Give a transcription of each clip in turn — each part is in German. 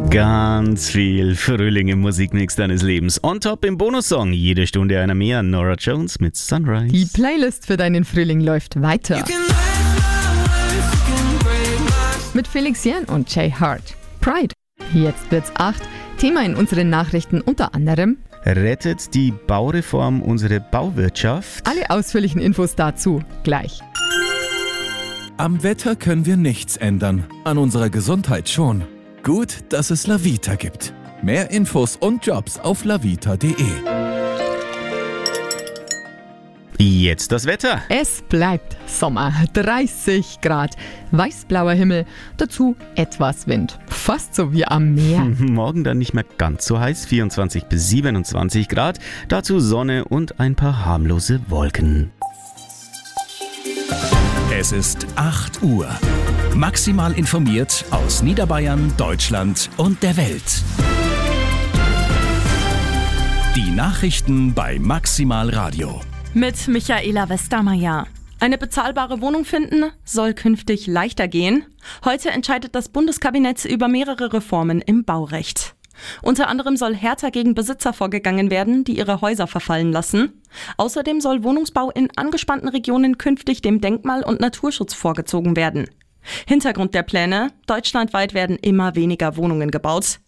Ganz viel Frühling im Musikmix deines Lebens. On top im Bonussong. Jede Stunde einer mehr. Nora Jones mit Sunrise. Die Playlist für deinen Frühling läuft weiter. Mit Felix Jähn und Jay Hart. Pride. Jetzt wird's 8. Thema in unseren Nachrichten unter anderem: Rettet die Baureform unsere Bauwirtschaft? Alle ausführlichen Infos dazu gleich. Am Wetter können wir nichts ändern, an unserer Gesundheit schon. Gut, dass es Lavita gibt. Mehr Infos und Jobs auf lavita.de. Jetzt das Wetter. Es bleibt Sommer, 30 Grad, weißblauer Himmel, dazu etwas Wind, fast so wie am Meer. Morgen dann nicht mehr ganz so heiß, 24 bis 27 Grad, dazu Sonne und ein paar harmlose Wolken. Es ist 8 Uhr. Maximal informiert aus Niederbayern, Deutschland und der Welt. Die Nachrichten bei Maximal Radio. Mit Michaela Westermeier. Eine bezahlbare Wohnung finden soll künftig leichter gehen. Heute entscheidet das Bundeskabinett über mehrere Reformen im Baurecht. Unter anderem soll härter gegen Besitzer vorgegangen werden, die ihre Häuser verfallen lassen. Außerdem soll Wohnungsbau in angespannten Regionen künftig dem Denkmal- und Naturschutz vorgezogen werden. Hintergrund der Pläne: Deutschlandweit werden immer weniger Wohnungen gebaut.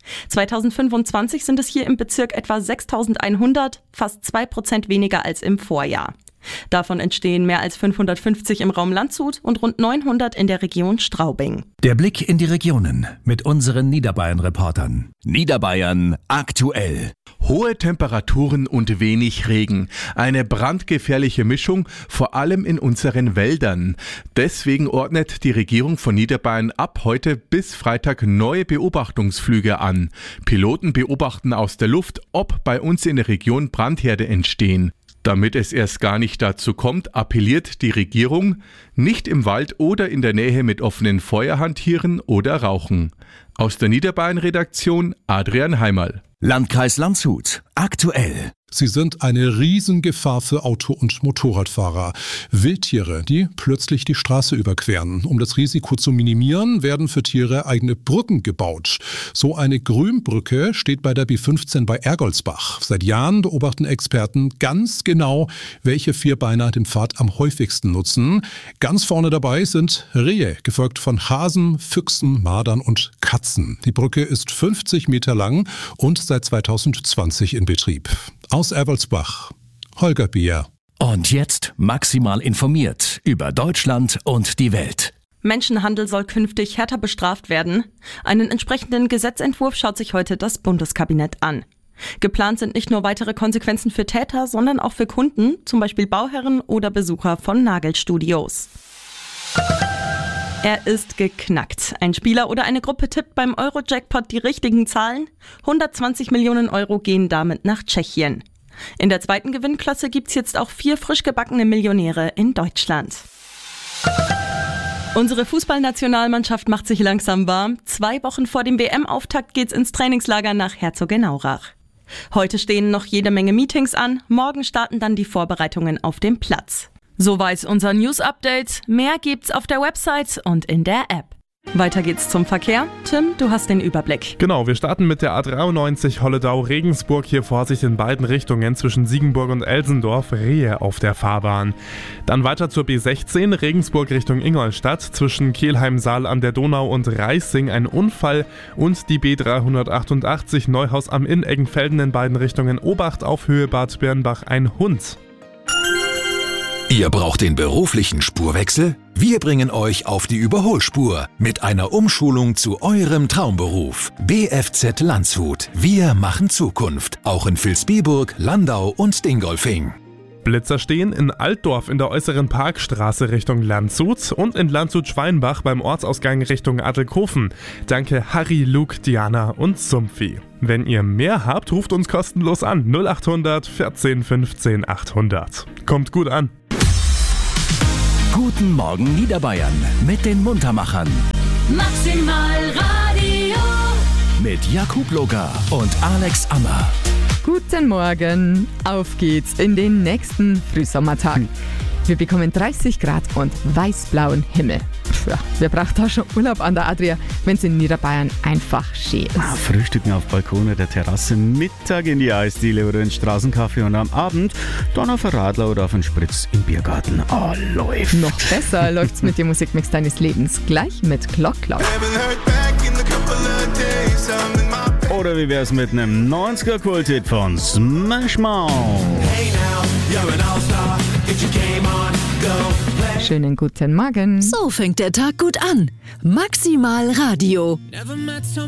2025 sind es hier im Bezirk etwa 6.100, fast 2% weniger als im Vorjahr. Davon entstehen mehr als 550 im Raum Landshut und rund 900 in der Region Straubing. Der Blick in die Regionen mit unseren Niederbayern-Reportern. Niederbayern aktuell. Hohe Temperaturen und wenig Regen. Eine brandgefährliche Mischung, vor allem in unseren Wäldern. Deswegen ordnet die Regierung von Niederbayern ab heute bis Freitag neue Beobachtungsflüge an. Piloten beobachten aus der Luft, ob bei uns in der Region Brandherde entstehen. Damit es erst gar nicht dazu kommt, appelliert die Regierung: nicht im Wald oder in der Nähe mit offenen Feuer hantieren oder rauchen. Aus der Niederbayern-Redaktion Adrian Heimerl. Landkreis Landshut aktuell. Sie sind eine Riesengefahr für Auto- und Motorradfahrer. Wildtiere, die plötzlich die Straße überqueren. Um das Risiko zu minimieren, werden für Tiere eigene Brücken gebaut. So eine Grünbrücke steht bei der B15 bei Ergoldsbach. Seit Jahren beobachten Experten ganz genau, welche Vierbeiner den Pfad am häufigsten nutzen. Ganz vorne dabei sind Rehe, gefolgt von Hasen, Füchsen, Mardern und Katzen. Die Brücke ist 50 Meter lang und seit 2020 in Betrieb. Aus Ergoldsbach, Holger Bier. Und jetzt maximal informiert über Deutschland und die Welt. Menschenhandel soll künftig härter bestraft werden. Einen entsprechenden Gesetzentwurf schaut sich heute das Bundeskabinett an. Geplant sind nicht nur weitere Konsequenzen für Täter, sondern auch für Kunden, zum Beispiel Bauherren oder Besucher von Nagelstudios. Er ist geknackt. Ein Spieler oder eine Gruppe tippt beim Euro-Jackpot die richtigen Zahlen. 120 Millionen Euro gehen damit nach Tschechien. In der zweiten Gewinnklasse gibt's jetzt auch 4 frisch gebackene Millionäre in Deutschland. Unsere Fußballnationalmannschaft macht sich langsam warm. 2 Wochen vor dem WM-Auftakt geht's ins Trainingslager nach Herzogenaurach. Heute stehen noch jede Menge Meetings an. Morgen starten dann die Vorbereitungen auf dem Platz. Soweit unser News-Update. Mehr gibt's auf der Website und in der App. Weiter geht's zum Verkehr. Tim, du hast den Überblick. Genau, wir starten mit der A93 Holledau-Regensburg. Hier Vorsicht in beiden Richtungen zwischen Siegenburg und Elsendorf. Rehe auf der Fahrbahn. Dann weiter zur B16 Regensburg Richtung Ingolstadt. Zwischen Kelheim-Saal an der Donau und Reissing ein Unfall. Und die B388 Neuhaus am Inn Eggenfelden in beiden Richtungen. Obacht auf Höhe Bad Birnbach ein Hund. Ihr braucht den beruflichen Spurwechsel? Wir bringen euch auf die Überholspur mit einer Umschulung zu eurem Traumberuf. BFZ Landshut. Wir machen Zukunft. Auch in Vilsbiburg, Landau und Dingolfing. Blitzer stehen in Altdorf in der äußeren Parkstraße Richtung Landshut und in Landshut-Schweinbach beim Ortsausgang Richtung Adelkofen. Danke Harry, Luke, Diana und Sumpfi. Wenn ihr mehr habt, ruft uns kostenlos an 0800 14 15 800. Kommt gut an. Guten Morgen Niederbayern mit den Muntermachern. Maximal Radio. Mit Jakub Logar und Alex Ammer. Guten Morgen, auf geht's in den nächsten Frühsommertag. Wir bekommen 30 Grad und weiß-blauen Himmel. Ja, wer braucht da schon Urlaub an der Adria, wenn es in Niederbayern einfach schön ist? Frühstücken auf Balkon oder Terrasse, Mittag in die Eisdiele oder in Straßenkaffee und am Abend dann auf ein Radler oder auf einen Spritz im Biergarten. Oh, läuft. Noch besser läuft's mit dem Musikmix deines Lebens. Gleich mit Clock Clock. Oder wie wär's mit einem 90er-Kult-Hit von Smash Mouth? Schönen guten Morgen. So fängt der Tag gut an. Maximal Radio.